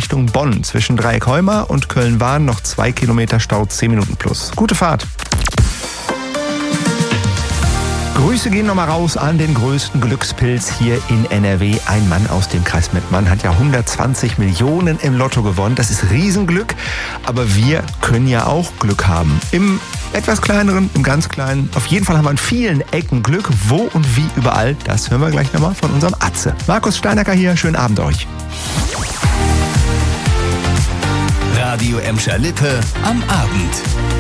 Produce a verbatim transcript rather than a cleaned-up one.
Richtung Bonn. Zwischen Dreieck-Heumar und Köln-Wahn noch zwei Kilometer Stau, zehn Minuten plus. Gute Fahrt. Grüße gehen nochmal raus an den größten Glückspilz hier in N R W. Ein Mann aus dem Kreis Mettmann hat ja hundertzwanzig Millionen im Lotto gewonnen. Das ist Riesenglück, aber wir können ja auch Glück haben. Im etwas kleineren, im ganz kleinen. Auf jeden Fall haben wir an vielen Ecken Glück. Wo und wie überall, das hören wir gleich nochmal von unserem Atze. Markus Steinacker hier, schönen Abend euch. Radio Emscher Lippe am Abend.